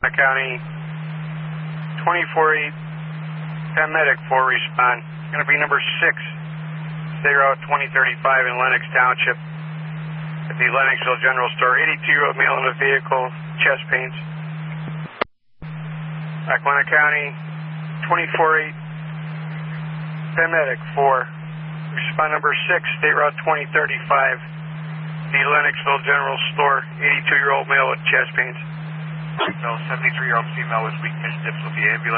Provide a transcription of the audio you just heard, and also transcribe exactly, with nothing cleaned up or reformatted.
County, twenty-four eight, paramedic four respond. It's going to be number six, State Route twenty thirty-five in Lennox Township at the Lennoxville General Store. eighty-two-year-old male in the vehicle, chest pains. Lackawanna County, twenty-four eight, paramedic four, respond number six, State Route twenty thirty-five, the Lennoxville General Store, eighty-two-year-old male with chest pains. No, seventy-three-year-old female with weak mid-dips will be ambulance.